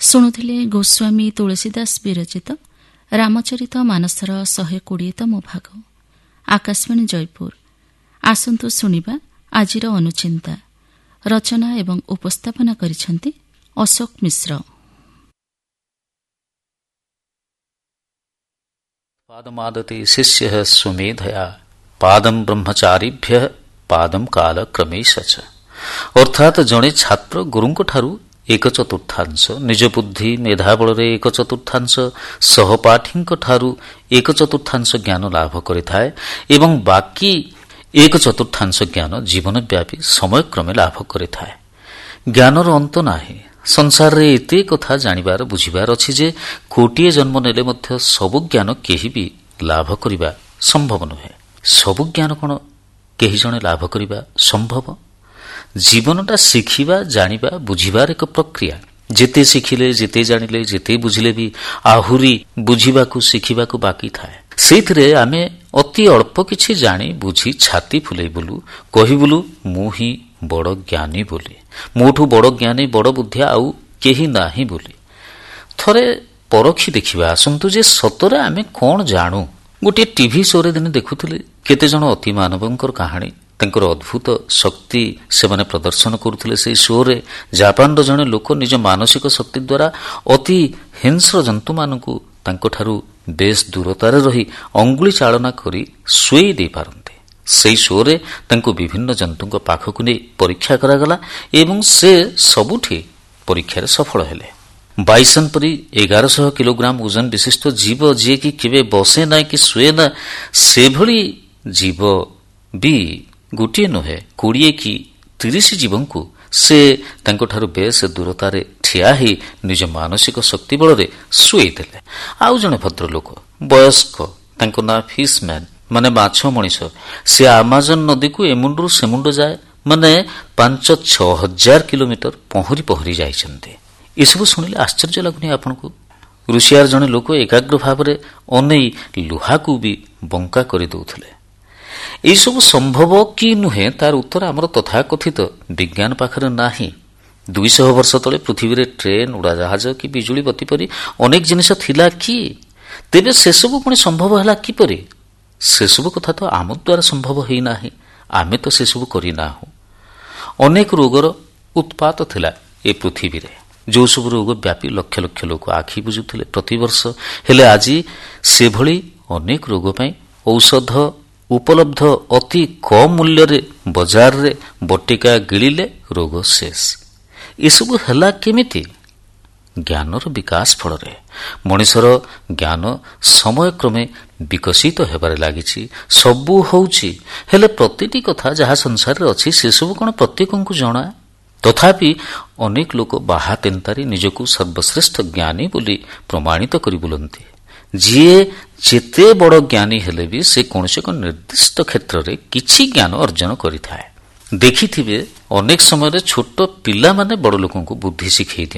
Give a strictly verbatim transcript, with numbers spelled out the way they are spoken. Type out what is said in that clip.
ଶୁଣୁଥିଲେ ଗୋସ୍ୱାମୀ ତୁଳସୀଦାସ ବିରଚିତ ରାମଚରିତ ମାନସର ଶହେ କୋଡ଼ିଏତମ ଭାଗ। ଆକାଶବାଣୀ ଜୟପୁର। ଆସନ୍ତୁ ଶୁଣିବା ଆଜିର ଅନୁଚିନ୍ତା। ରଚନା ଏବଂ ଉପସ୍ଥାପନା କରିଛନ୍ତି ଅଶୋକ ମିଶ୍ର। ପାଦମାଦତି ଶିଷ୍ୟଃ ସୁମେଧୟା ପାଦମ୍ ବ୍ରହ୍ମଚାରୀଭ୍ୟ ପାଦମ୍ କାଳ କ୍ରମେଶଚ। ଅର୍ଥାତ୍ ଜଣେ ଛାତ୍ର ଗୁରୁଙ୍କଠାରୁ ଏକ ଚତୁର୍ଥାଂଶ, ନିଜ ବୁଦ୍ଧି ମେଧା ବଳରେ ଏକ ଚତୁର୍ଥାଂଶ, ସହପାଠୀଙ୍କଠାରୁ ଏକ ଚତୁର୍ଥାଂଶ ଜ୍ଞାନ ଲାଭ କରିଥାଏ ଏବଂ ବାକି ଏକ ଚତୁର୍ଥାଂଶ ଜ୍ଞାନ ଜୀବନବ୍ୟାପୀ ସମୟକ୍ରମେ ଲାଭ କରିଥାଏ। ଜ୍ଞାନର ଅନ୍ତ ନାହିଁ। ସଂସାରରେ ଏତେ କଥା ଜାଣିବାର ବୁଝିବାର ଅଛି ଯେ କୋଟିଏ ଜନ୍ମ ନେଲେ ମଧ୍ୟ ସବୁ ଜ୍ଞାନ କେହି ବି ଲାଭ କରିବା ସମ୍ଭବ ନୁହେଁ। ସବୁ ଜ୍ଞାନ କ'ଣ କେହି ଜଣେ ଲାଭ କରିବା ସମ୍ଭବ? ଜୀବନଟା ଶିଖିବା, ଜାଣିବା, ବୁଝିବାର ଏକ ପ୍ରକ୍ରିୟା। ଯେତେ ଶିଖିଲେ, ଯେତେ ଜାଣିଲେ, ଯେତେ ବୁଝିଲେ ବି ଆହୁରି ବୁଝିବାକୁ ଶିଖିବାକୁ ବାକି ଥାଏ। ସେଇଥିରେ ଆମେ ଅତି ଅଳ୍ପ କିଛି ଜାଣି ବୁଝି ଛାତି ଫୁଲେଇ ବୁଲୁ, କହିବୁଲୁ ମୁଁ ହିଁ ବଡ଼ ଜ୍ଞାନୀ ବୋଲି, ମୋଠୁ ବଡ଼ ଜ୍ଞାନୀ ବଡ଼ ବୁଦ୍ଧି ଆଉ କେହି ନାହିଁ ବୋଲି। ଥରେ ପରଖି ଦେଖିବା ଆସନ୍ତୁ ଯେ ସତରେ ଆମେ କ'ଣ ଜାଣୁ। ଗୋଟିଏ ଟିଭି ଶୋରେ ଦିନେ ଦେଖୁଥିଲି କେତେଜଣ ଅତି ମାନବଙ୍କର କାହାଣୀ, ତାଙ୍କର ଅଦ୍ଭୁତ ଶକ୍ତି ସେମାନେ ପ୍ରଦର୍ଶନ କରୁଥିଲେ। ସେହି ଶୋରେ ଜାପାନର ଜଣେ ଲୋକ ନିଜ ମାନସିକ ଶକ୍ତି ଦ୍ୱାରା ଅତି ହିଂସ୍ର ଜନ୍ତୁମାନଙ୍କୁ ତାଙ୍କଠାରୁ ବେଶ୍ ଦୂରତାରେ ରହି ଅଙ୍ଗୁଳି ଚାଳନା କରି ଶୁଏଇ ଦେଇପାରନ୍ତି। ସେହି ଶୋରେ ତାଙ୍କୁ ବିଭିନ୍ନ ଜନ୍ତୁଙ୍କ ପାଖକୁ ନେଇ ପରୀକ୍ଷା କରାଗଲା ଏବଂ ସେ ସବୁଠି ପରୀକ୍ଷାରେ ସଫଳ ହେଲେ। ବାଇସନ ପରି ଏଗାରଶହ କିଲୋଗ୍ରାମ ଓଜନ ବିଶିଷ୍ଟ ଜୀବ ଯିଏକି କେବେ ବସେ ନାହିଁ କି ଶୁଏ ନା, ସେଭଳି ଜୀବ ବି ଗୋଟିଏ ନୁହେଁ କୋଡ଼ିଏ କି ତିରିଶ ଜୀବଙ୍କୁ ସେ ତାଙ୍କଠାରୁ ବେଶ ଦୂରତାରେ ଠିଆ ହୋଇ ନିଜ ମାନସିକ ଶକ୍ତି ବଳରେ ଶୁଏଇ ଦେଲେ। ଆଉ ଜଣେ ଭଦ୍ରଲୋକ ବୟସ୍କ, ତାଙ୍କ ନାଁ ଫିସମ୍ୟାନ, ମାନେ ମାଛ ମଣିଷ, ସେ ଆମାଜନ ନଦୀକୁ ଏମୁଣ୍ଡରୁ ସେମୁଣ୍ଡ ଯାଏ, ମାନେ ପାଞ୍ଚ ଛଅ ହଜାର କିଲୋମିଟର ପହଁରି ପହଁରି ଯାଇଛନ୍ତି। ଏସବୁ ଶୁଣିଲେ ଆଶ୍ଚର୍ଯ୍ୟ ଲାଗୁନି ଆପଣଙ୍କୁ? ରୁଷିଆର ଜଣେ ଲୋକ ଏକାଗ୍ର ଭାବରେ ଅନେଇ ଲୁହାକୁ ବି ବଙ୍କା କରିଦେଉଥିଲେ। ଏହିସବୁ ସମ୍ଭବ କି ନୁହେଁ ତାର ଉତ୍ତର ଆମର ତଥାକଥିତ ବିଜ୍ଞାନ ପାଖରେ ନାହିଁ। ଦୁଇଶହ ବର୍ଷ ତଳେ ପୃଥିବୀରେ ଟ୍ରେନ୍, ଉଡ଼ାଜାହାଜ କି ବିଜୁଳି ବତି ପରି ଅନେକ ଜିନିଷ ଥିଲା କି? ତେବେ ସେସବୁ ପୁଣି ସମ୍ଭବ ହେଲା କିପରି? ସେସବୁ କଥା ତ ଆମ ଦ୍ୱାରା ସମ୍ଭବ ହୋଇନାହିଁ। ଆମେ ତ ସେସବୁ କରିନାହୁଁ। ଅନେକ ରୋଗର ଉତ୍ପାତ ଥିଲା ଏ ପୃଥିବୀରେ, ଯେଉଁ ସବୁ ରୋଗ ବ୍ୟାପୀ ଲକ୍ଷ ଲକ୍ଷ ଲୋକ ଆଖି ବୁଝୁଥିଲେ ପ୍ରତିବର୍ଷ। ହେଲେ ଆଜି ସେଭଳି ଅନେକ ରୋଗ ପାଇଁ ଔଷଧ ଉପଲବ୍ଧ ଅତି କମ୍ ମୂଲ୍ୟରେ ବଜାରରେ ବଟିକା ଗିଳିଲେ ରୋଗ ଶେଷ। ଏସବୁ ହେଲା କେମିତି? ଜ୍ଞାନର ବିକାଶ ଫଳରେ। ମଣିଷର ଜ୍ଞାନ ସମୟକ୍ରମେ ବିକଶିତ ହେବାରେ ଲାଗିଛି। ସବୁ ହେଉଛି, ହେଲେ ପ୍ରତିଟି କଥା ଯାହା ସଂସାରରେ ଅଛି ସେସବୁ କ'ଣ ପ୍ରତ୍ୟେକଙ୍କୁ ଜଣା? ତଥାପି ଅନେକ ଲୋକ ବାହା ତେନ୍ତାରି ନିଜକୁ ସର୍ବଶ୍ରେଷ୍ଠ ଜ୍ଞାନୀ ବୋଲି ପ୍ରମାଣିତ କରି ବୁଲନ୍ତି। ଯିଏ ଯେତେ ବଡ଼ ଜ୍ଞାନୀ ହେଲେ ବି ସେ କୌଣସି ଏକ ନିର୍ଦ୍ଦିଷ୍ଟ କ୍ଷେତ୍ରରେ କିଛି ଜ୍ଞାନ ଅର୍ଜନ କରିଥାଏ। ଦେଖିଥିବେ ଅନେକ ସମୟରେ ଛୋଟ ପିଲାମାନେ ବଡ଼ ଲୋକଙ୍କୁ ବୁଦ୍ଧି ଶିଖେଇ ଦିଅନ୍ତି।